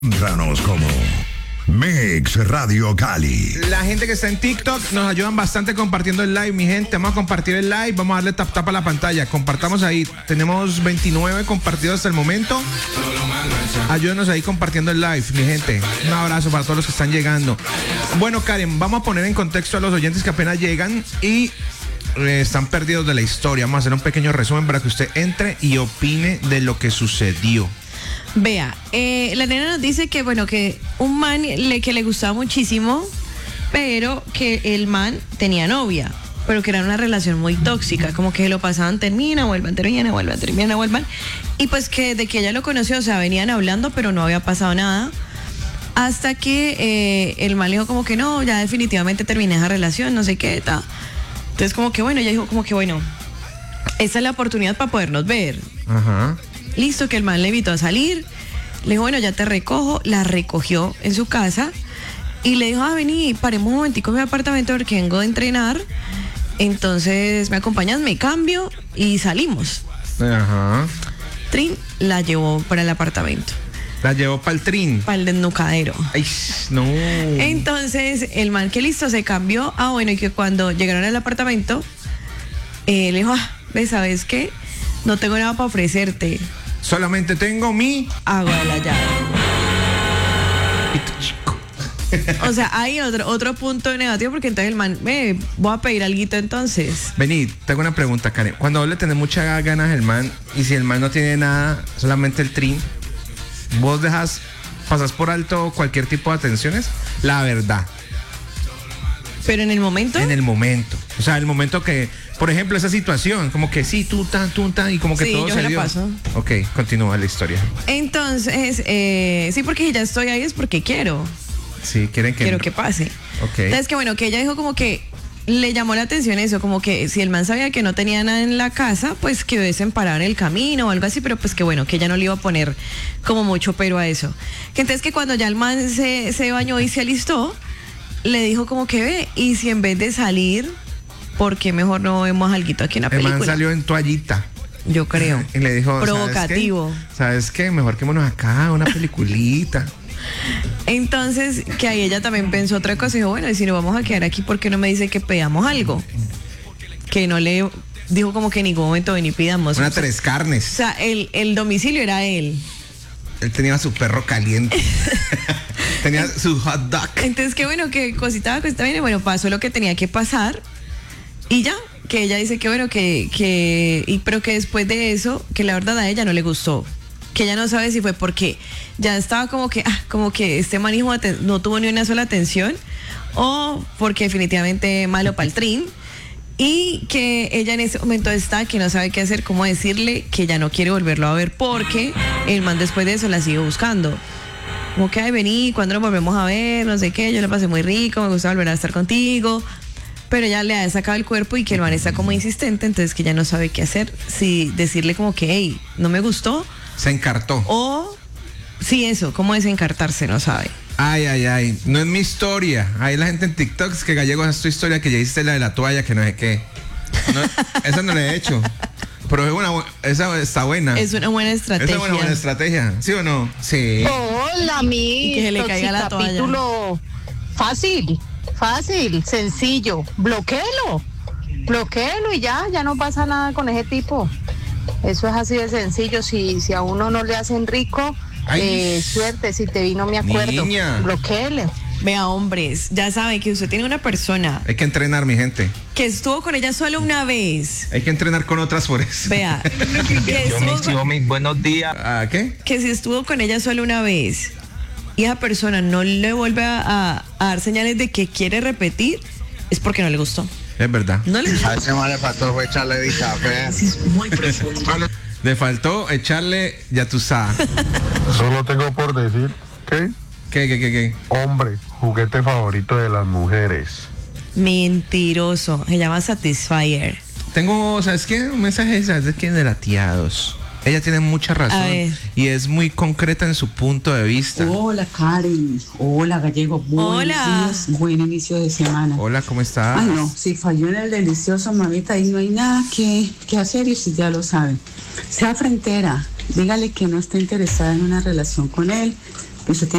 Encuéntranos como Mix Radio Cali. La gente que está en TikTok nos ayudan bastante compartiendo el live, mi gente. Vamos a compartir el live, vamos a darle tap a la pantalla. Compartamos ahí. Tenemos 29 compartidos hasta el momento. Ayúdenos ahí compartiendo el live, mi gente. Un abrazo para todos los que están llegando. Bueno, Karen, vamos a poner en contexto a los oyentes que apenas llegan y están perdidos de la historia. Vamos a hacer un pequeño resumen para que usted entre y opine de lo que sucedió. Vea, la nena nos dice que, bueno, que un man que le gustaba muchísimo, pero que el man tenía novia, pero que era una relación muy tóxica, como que lo pasaban, vuelvan. Y pues que de que ella lo conoció, o sea, venían hablando, pero no había pasado nada. Hasta que el man le dijo como que no, ya definitivamente terminé esa relación, no sé qué, tal. Entonces como que bueno, ella dijo como que bueno, esta es la oportunidad para podernos ver. Ajá. Listo, que el man le invitó a salir, le dijo, bueno, ya te recojo, la recogió en su casa y le dijo, vení, paremos un momentico en mi apartamento porque vengo de entrenar, entonces me acompañas, me cambio y salimos. Ajá. Trin la llevó para el apartamento. La llevó para el trin. Para el desnucadero. Ay, no. Entonces, el man que listo se cambió, bueno, y que cuando llegaron al apartamento, le dijo, ¿ves, sabes qué? No tengo nada para ofrecerte. Solamente tengo mi agua de la llave. O sea, hay otro punto negativo porque entonces el man, voy a pedir alguito entonces. Vení, tengo una pregunta, Karen. Cuando vos le tenés muchas ganas al man y si el man no tiene nada, solamente el trin, ¿vos pasas por alto cualquier tipo de atenciones? La verdad. ¿Pero en el momento? En el momento. O sea, el momento que, por ejemplo, esa situación, como que sí, tú tan, y como que sí, todo yo se la dio. Paso. Ok, continúa la historia. Entonces, sí, porque si ya estoy ahí es porque quiero. Sí, quiero que pase. Ok. Entonces, que bueno, que ella dijo como que le llamó la atención eso, como que si el man sabía que no tenía nada en la casa, pues que hubiesen parado en el camino o algo así, pero pues que bueno, que ella no le iba a poner como mucho pero a eso. Que entonces que cuando ya el man se bañó y se alistó, le dijo como que ve, y si en vez de salir, ¿por qué mejor no vemos alguito aquí en la película? El man salió en toallita. Yo creo. Y le dijo, provocativo. ¿Sabes qué? Mejor quémonos acá, una peliculita. Entonces, que ahí ella también pensó otra cosa y dijo, bueno, y si nos vamos a quedar aquí, ¿por qué no me dice que pedamos algo? Que no le dijo como que en ningún momento ven y pidamos. Una tres carnes. O sea, el domicilio era él. Él tenía su perro caliente. Tenía su hot dog. Entonces, qué bueno, que cosita bien. Bueno, pasó lo que tenía que pasar. Y ya, que ella dice que bueno, pero que después de eso, que la verdad a ella no le gustó. Que ella no sabe si fue porque ya estaba como que este man no tuvo ni una sola atención, o porque definitivamente malo para el trin. Y que ella en ese momento está que no sabe qué hacer, cómo decirle que ya no quiere volverlo a ver porque el man después de eso la sigue buscando. Como que, ay, vení, cuando nos volvemos a ver, no sé qué, yo la pasé muy rico, me gusta volver a estar contigo. Pero ella le ha sacado el cuerpo y que el man está como insistente, entonces que ya no sabe qué hacer. Si decirle como que, hey, no me gustó. Se encartó. O, sí, eso, cómo desencartarse, no sabe. Ay, no es mi historia. Hay la gente en TikTok es que Gallegos, es tu historia, que ya hiciste la de la toalla, que no sé qué. No, esa no la he hecho. Pero esa está buena. Es una buena estrategia. Es una buena estrategia, ¿sí o no? Sí. Hola, mi. Y que se le caiga la toalla. Capítulo fácil, sencillo. Bloquéelo y ya no pasa nada con ese tipo. Eso es así de sencillo. Si a uno no le hacen rico, suerte, si te vino me acuerdo. Niña. Bloquéele. Vea, hombres, ya sabe que usted tiene una persona Hay que entrenar, mi gente. que estuvo con ella solo una vez. Hay que entrenar con otras por eso. Vea, mis buenos días. ¿Qué? que si estuvo con ella solo una vez y esa persona no le vuelve a dar señales de que quiere repetir, es porque no le gustó. Es verdad. No le gustó. A ese mal le faltó fue echarle de café. Le faltó echarle, ya tú sabes. Solo tengo por decir que ¿Qué? hombre, juguete favorito de las mujeres. Mentiroso. Se llama Satisfyer. Tengo, ¿sabes qué? Un mensaje, ¿sabes de quién? De la tía 2. Ella tiene mucha razón y es muy concreta en su punto de vista. Hola, Karen. Hola, Gallego. Buenos días. Buen inicio de semana. Hola, ¿cómo estás? Ay, no, si falló en el delicioso, mamita, ahí no hay nada que hacer y usted ya lo sabe. Sea frentera. Dígale que no está interesada en una relación con él. Y usted